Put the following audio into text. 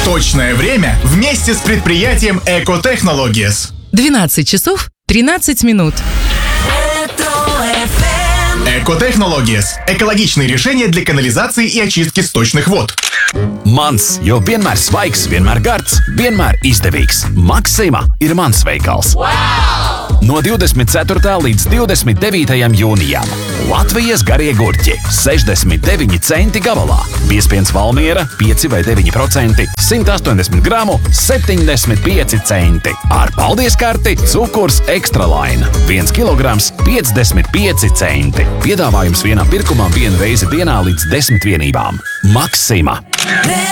Точное время вместе с предприятием Экотехнологиес. 12 часов 13 минут. Экотехнологиес – экологичные решения для канализации и очистки сточных вод. Mans, jo vienmēr svaigs, vienmēr gards, vienmēr izdevīgs. Maxima ir mans veikals. Wow! No 24. līdz 29. jūnijam Latvijas garie gurķi 69 centi gabalā. Biezpiens Valmiera 5 vai 9%, 180 gramu 75 centi. Ar paldies karti cukurs Extralaina 1 kilograms 55 centi. Piedāvājums vienā pirkumā vienu reizi dienā līdz 10 vienībām. Maxima!